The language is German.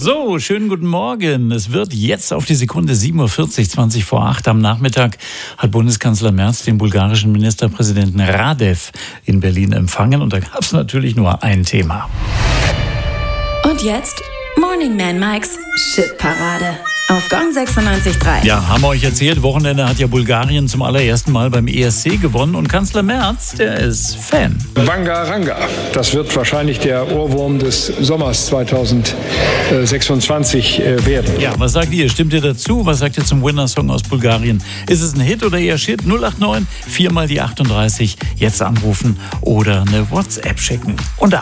So, schönen guten Morgen. Es wird jetzt auf die Sekunde 7:40 Uhr, 20 vor 8 am Nachmittag, hat Bundeskanzler Merz den bulgarischen Ministerpräsidenten Radev in Berlin empfangen. Und da gab es natürlich nur ein Thema. Und jetzt Morning Man Mikes Shitparade auf Gong 96.3. Ja, haben wir euch erzählt, Wochenende hat ja Bulgarien zum allerersten Mal beim ESC gewonnen und Kanzler Merz, der ist Fan. Bangaranga, das wird wahrscheinlich der Ohrwurm des Sommers 2026 werden. Ja, was sagt ihr? Stimmt ihr dazu? Was sagt ihr zum Winner-Song aus Bulgarien? Ist es ein Hit oder eher Shit? 089 4 mal die 38, jetzt anrufen oder eine WhatsApp schicken. Und ab.